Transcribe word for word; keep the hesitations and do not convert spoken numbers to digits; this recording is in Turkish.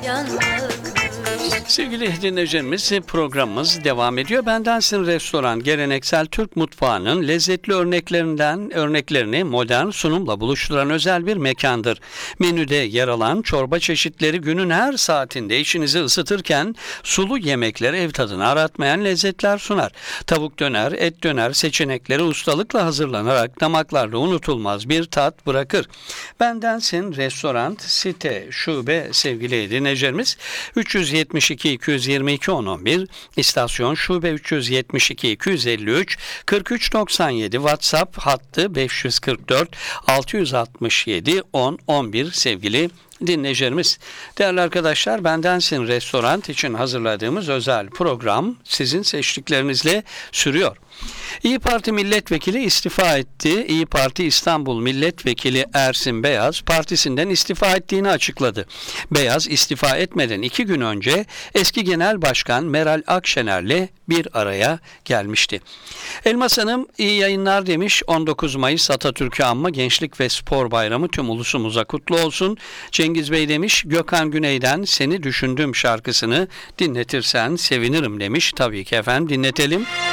Sevgili dinleyicilerimiz, programımız devam ediyor. Bendensin Restoran, geleneksel Türk mutfağının lezzetli örneklerinden örneklerini modern sunumla buluşturan özel bir mekandır. Menüde yer alan çorba çeşitleri günün her saatinde işinizi ısıtırken sulu yemekleri ev tadını aratmayan lezzetler sunar. Tavuk döner, et döner seçenekleri ustalıkla hazırlanarak damaklarda unutulmaz bir tat bırakır. Bendensin Restoran site şube sevgili dinleyicilerimiz üç yüz yetmiş iki iki yüz yirmi iki on on bir, istasyon şube üç yüz yetmiş iki iki yüz elli üç kırk üç doksan yedi, WhatsApp hattı beş yüz kırk dört altı yüz altmış yedi on on bir sevgili dinleyicilerimiz. Değerli arkadaşlar, Bendensin Restoran için hazırladığımız özel program sizin seçtiklerinizle sürüyor. İYİ Parti milletvekili istifa etti. İYİ Parti İstanbul Milletvekili Ersin Beyaz partisinden istifa ettiğini açıkladı. Beyaz istifa etmeden iki gün önce eski Genel Başkan Meral Akşener'le bir araya gelmişti. Elmas Hanım iyi yayınlar demiş. on dokuz Mayıs Atatürk'ü anma Gençlik ve Spor Bayramı tüm ulusumuza kutlu olsun. Cengiz Bey demiş, Gökhan Güney'den Seni Düşündüm şarkısını dinletirsen sevinirim demiş. Tabii ki efendim, dinletelim.